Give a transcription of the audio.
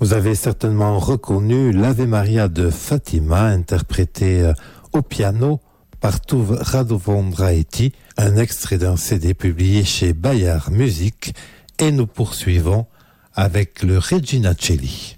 Vous avez certainement reconnu l'Ave Maria de Fatima, interprétée au piano par Tuve Radovondraeti, un extrait d'un CD publié chez Bayard Music, et nous poursuivons avec le Regina Coeli.